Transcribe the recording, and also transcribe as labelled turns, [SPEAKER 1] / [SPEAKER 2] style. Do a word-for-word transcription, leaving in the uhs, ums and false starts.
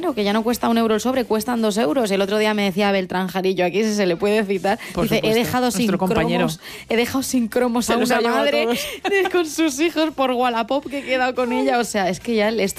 [SPEAKER 1] dinero, que ya no cuesta un euro el sobre, cuestan dos euros. El otro día me decía Beltrán Jarillo, aquí si se le puede citar,
[SPEAKER 2] Por
[SPEAKER 1] dice,
[SPEAKER 2] supuesto,
[SPEAKER 1] he dejado sin
[SPEAKER 2] compañero.
[SPEAKER 1] cromos, he dejado sin cromos
[SPEAKER 2] Se
[SPEAKER 1] a
[SPEAKER 2] los
[SPEAKER 1] una
[SPEAKER 2] ha llevado
[SPEAKER 1] madre
[SPEAKER 2] todos.
[SPEAKER 1] con sus hijos por Wallapop que he quedado con ella. O sea, es que ya esto